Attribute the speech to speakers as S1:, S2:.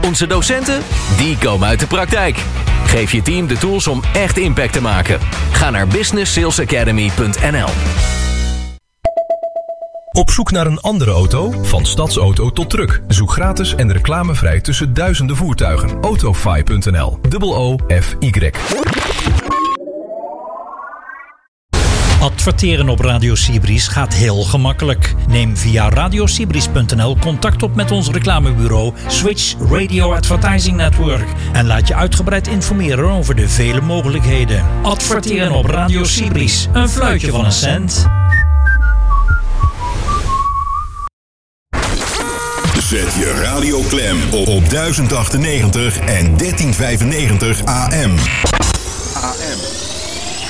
S1: Onze docenten, die komen uit de praktijk. Geef je team de tools om echt impact te maken. Ga naar businesssalesacademy.nl.
S2: Op zoek naar een andere auto? Van stadsauto tot truck. Zoek gratis en reclamevrij tussen duizenden voertuigen. Autofy.nl. OOFY.
S3: Adverteren op Radio Sibris gaat heel gemakkelijk. Neem via radiosibris.nl contact op met ons reclamebureau Switch Radio Advertising Network en laat je uitgebreid informeren over de vele mogelijkheden. Adverteren op Radio Sibris. Een fluitje van een cent.
S4: Zet je radio klem op 1098 en 1395 AM.